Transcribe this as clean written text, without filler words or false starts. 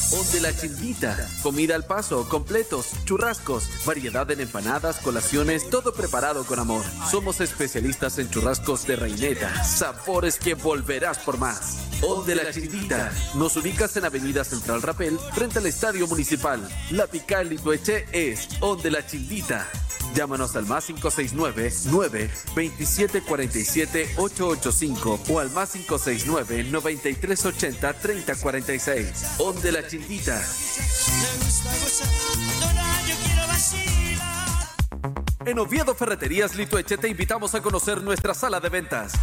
Onde la Childita, comida al paso, completos, churrascos, variedad en empanadas, colaciones, todo preparado con amor. Somos especialistas en churrascos de reineta, sabores que volverás por más. Onde la Childita, nos ubicas en Avenida Central Rapel, frente al Estadio Municipal. La picada en Litueche es Onde la Childita. Llámanos al más 569-927-47-885 o al más 569-9380-3046. Onde la Childita. En Oviedo Ferreterías Litueche te invitamos a conocer nuestra sala de ventas.